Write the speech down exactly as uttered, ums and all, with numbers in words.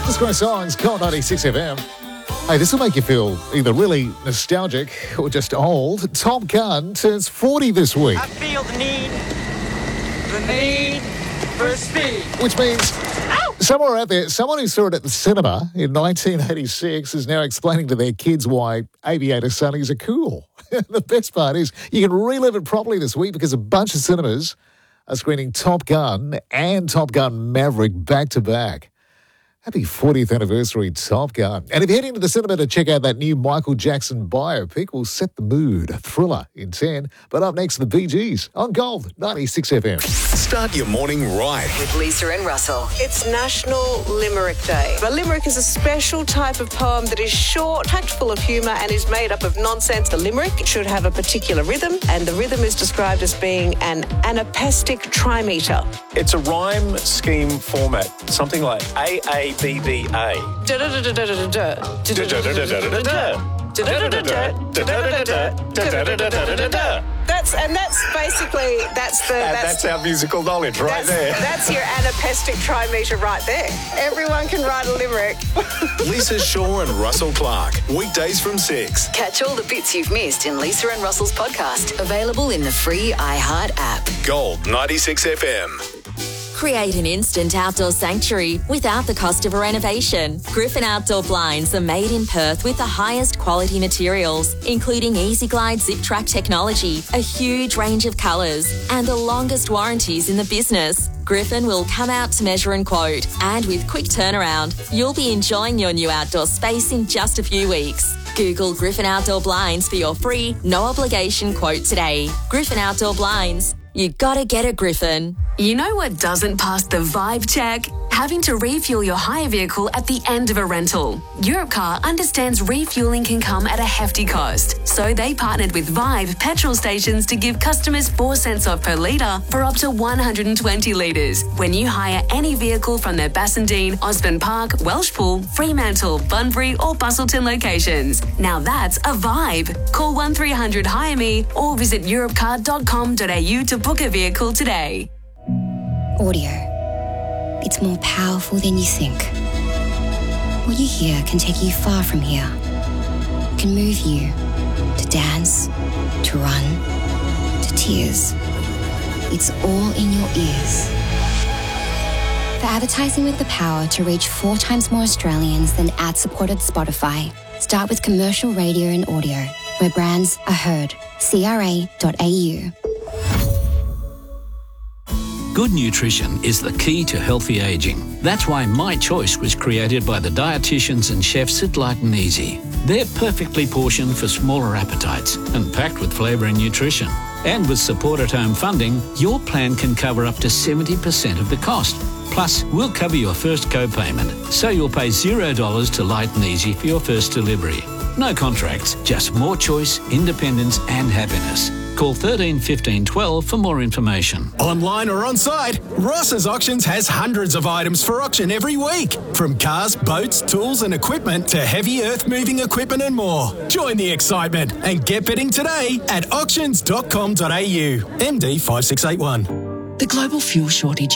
Just great songs, Gold ninety-six F M. Hey, this will make you feel either really nostalgic or just old. Top Gun turns forty this week. I feel the need, the need for speed. Which means somewhere out there, someone who saw it at the cinema in nineteen eighty-six is now explaining to their kids why aviator sunnies are cool. The best part is you can relive it properly this week because a bunch of cinemas are screening Top Gun and Top Gun Maverick back to back. Happy fortieth anniversary, Top Gun. And if you're heading to the cinema to check out that new Michael Jackson biopic, we'll set the mood. A thriller in ten. But up next, the Bee Gees on Gold ninety-six F M. Start your morning right with Lisa and Russell. It's National Limerick Day. A limerick is a special type of poem that is short, packed full of humour and is made up of nonsense. The limerick should have a particular rhythm, and the rhythm is described as being an anapestic trimeter. It's a rhyme scheme format, something like A A B B A. That's and that's basically that's the And that's, that's our musical knowledge right that's, there. That's your anapestic trimeter right there. Everyone can write a limerick. Lisa Shaw and Russell Clark. Weekdays from six. Catch all the bits you've missed in Lisa and Russell's podcast, available in the free iHeart app. Gold ninety-six F M. Create an instant outdoor sanctuary without the cost of a renovation. Griffin Outdoor Blinds are made in Perth with the highest quality materials, including Easy Glide Zip Track technology, a huge range of colours, and the longest warranties in the business. Griffin will come out to measure and quote, and with quick turnaround, you'll be enjoying your new outdoor space in just a few weeks. Google Griffin Outdoor Blinds for your free, no obligation quote today. Griffin Outdoor Blinds. You gotta get a Griffin. You know what doesn't pass the vibe check? Having to refuel your hire vehicle at the end of a rental. Europcar understands refueling can come at a hefty cost, so they partnered with Vibe petrol stations to give customers four cents off per litre for up to one hundred twenty litres when you hire any vehicle from their Bassendean, Osborne Park, Welshpool, Fremantle, Bunbury or Bustleton locations. Now that's a vibe. Call one three hundred hire me or visit europcar dot com dot a u to book a vehicle today. Audio. It's more powerful than you think. What you hear can take you far from here. It can move you to dance, to run, to tears. It's all in your ears. For advertising with the power to reach four times more Australians than ad-supported Spotify, start with commercial radio and audio, where brands are heard. C R A dot A U. Good nutrition is the key to healthy ageing. That's why My Choice was created by the dietitians and chefs at Light and Easy. They're perfectly portioned for smaller appetites and packed with flavour and nutrition. And with support at home funding, your plan can cover up to seventy percent of the cost. Plus, we'll cover your first co-payment, so you'll pay zero dollars to Light and Easy for your first delivery. No contracts, just more choice, independence and happiness. Call thirteen fifteen twelve for more information. Online or on site, Ross's Auctions has hundreds of items for auction every week. From cars, boats, tools and equipment to heavy earth-moving equipment and more. Join the excitement and get bidding today at auctions dot com dot a u. M D five six eight one. The global fuel shortage